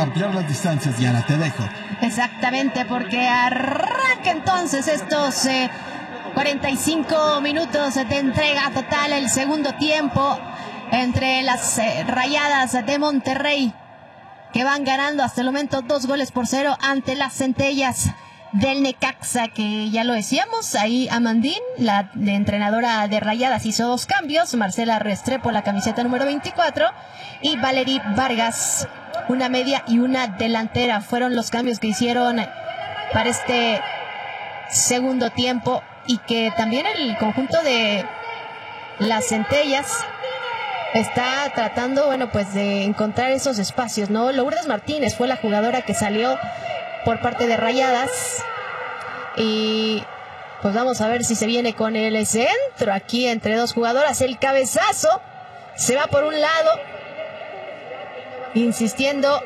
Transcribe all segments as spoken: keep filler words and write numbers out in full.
ampliar las distancias, Diana, te dejo. Exactamente, porque arranca entonces estos eh, cuarenta y cinco minutos de entrega total, el segundo tiempo entre las eh, Rayadas de Monterrey, que van ganando hasta el momento dos goles por cero ante las Centellas del Necaxa, que ya lo decíamos, ahí Amandín, la de entrenadora de Rayadas, hizo dos cambios, Marcela Restrepo, la camiseta número veinticuatro, y Valery Vargas, una media y una delantera, fueron los cambios que hicieron para este segundo tiempo, y que también el conjunto de las Centellas está tratando, bueno, pues de encontrar esos espacios, ¿no? Lourdes Martínez fue la jugadora que salió por parte de Rayadas, y pues vamos a ver si se viene con el centro aquí entre dos jugadoras. El cabezazo se va por un lado, insistiendo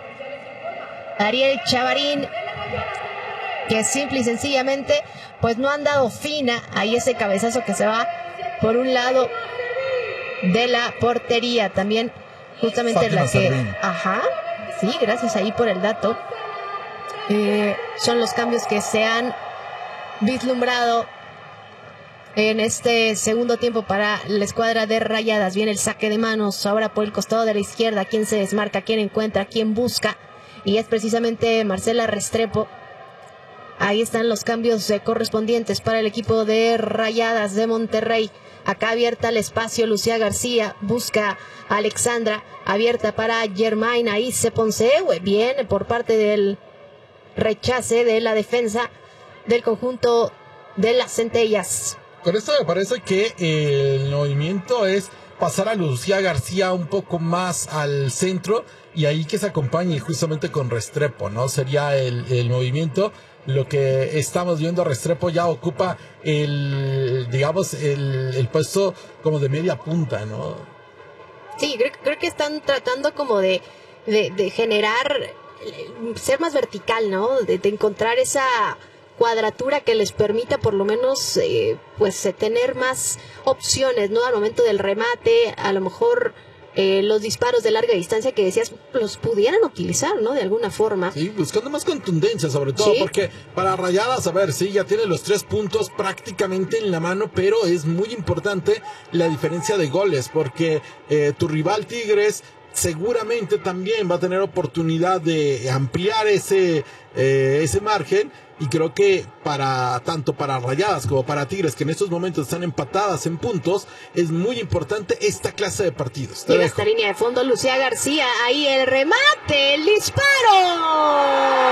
Ariel Chavarín, que simple y sencillamente pues no han dado fina ahí ese cabezazo que se va por un lado de la portería. También justamente Fátima la que Servín. ajá, sí, gracias ahí por el dato. Eh, son los cambios que se han vislumbrado en este segundo tiempo para la escuadra de Rayadas. Viene el saque de manos ahora por el costado de la izquierda. ¿Quién se desmarca? ¿Quién encuentra? ¿Quién busca? Y es precisamente Marcela Restrepo. Ahí están los cambios eh, correspondientes para el equipo de Rayadas de Monterrey. Acá abierta el espacio, Lucía García busca a Alexandra, abierta para Germain. Ahí se Ponce, bien por parte del rechace de la defensa del conjunto de las Centellas. Con esto me parece que el movimiento es pasar a Lucía García un poco más al centro y ahí que se acompañe justamente con Restrepo, ¿no? Sería el, el movimiento. Lo que estamos viendo, Restrepo ya ocupa el, digamos, el, el puesto como de media punta, ¿no? Sí, creo, creo que están tratando como de, de, de generar, ser más vertical, ¿no? De, de encontrar esa cuadratura que les permita por lo menos eh, pues eh, tener más opciones, ¿no? Al momento del remate, a lo mejor eh, los disparos de larga distancia que decías los pudieran utilizar, ¿no? De alguna forma. Sí, buscando más contundencia sobre todo, ¿Sí? Porque para Rayadas, a ver, sí, ya tiene los tres puntos prácticamente en la mano, pero es muy importante la diferencia de goles, porque eh, tu rival Tigres seguramente también va a tener oportunidad de ampliar ese, eh, ese margen. Y creo que para tanto para Rayadas como para Tigres, que en estos momentos están empatadas en puntos, es muy importante esta clase de partidos. Llega esta línea de fondo Lucía García, ahí el remate, el disparo.